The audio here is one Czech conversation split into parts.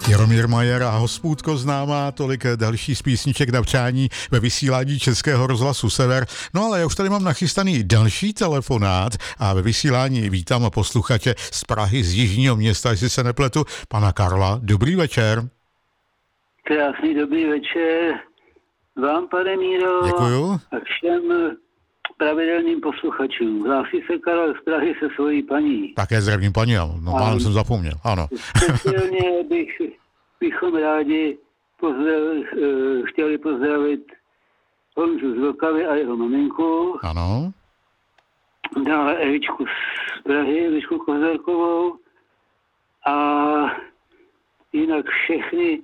Jaromír Majer a Hospůdko známá, tolik další z písniček na přání ve vysílání Českého rozhlasu Sever. No ale já už tady mám nachystaný další telefonát a ve vysílání vítám posluchače z Prahy, z Jižního Města, jestli se nepletu, pana Karla. Dobrý večer. Krásný dobrý večer vám, pane Míro. Děkuju. A všem pravidelným posluchačům. Hlásí se Karel z Prahy se svojí paní. Také zdravím paní, no málem jsem zapomněl, ano. Speciálně bychom rádi chtěli pozdravit Honzu z Vlkavy a jeho maminku. Ano. Dále Evičku z Prahy, Evičku Kozerkovou a jinak všechny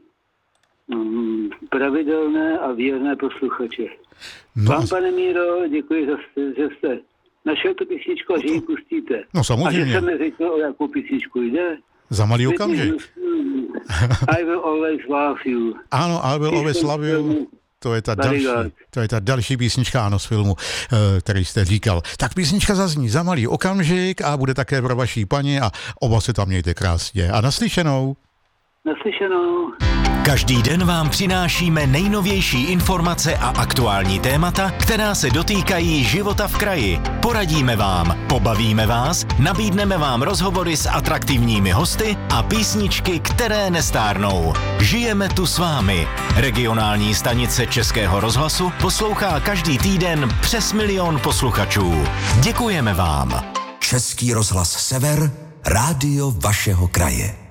pravidelné a věrné posluchače. No, Vám, pane Míro, děkuji, že jste našel tu písničku a že ji pustíte. No samozřejmě. A že jsem neřekl, o jakou písničku jde. Za malý okamžik. I will always love you. Ano, I will always love you. To je ta další písnička, ano, z filmu, který jste říkal. Tak písnička zazní za malý okamžik a bude také pro vaší paní a oba se tam mějte krásně. A naslyšenou. Naslyšenou. Každý den vám přinášíme nejnovější informace a aktuální témata, která se dotýkají života v kraji. Poradíme vám, pobavíme vás, nabídneme vám rozhovory s atraktivními hosty a písničky, které nestárnou. Žijeme tu s vámi. Regionální stanice Českého rozhlasu poslouchá každý týden přes 1 000 000 posluchačů. Děkujeme vám. Český rozhlas Sever, rádio vašeho kraje.